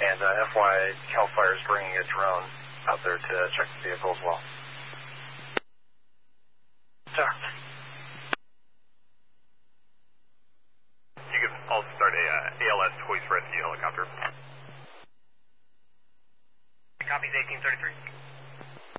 And FYI, CAL FIRE is bringing a drone out there to check the vehicle as well. Sir. You can also start a ALS Toys Rescue helicopter. Copies 1833.